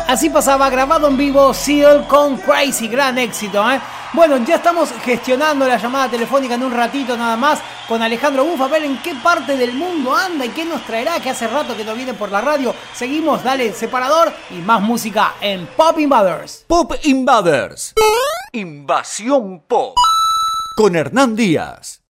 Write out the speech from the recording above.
Así pasaba, grabado en vivo, Seal con Crazy, gran éxito, ¿eh? Bueno, ya estamos gestionando la llamada telefónica en un ratito nada más con Alejandro Buff, a ver en qué parte del mundo anda y qué nos traerá, que hace rato que no viene por la radio. Seguimos, dale, separador y más música en Pop Invaders. Pop Invaders. Invasión Pop. Con Hernán Díaz.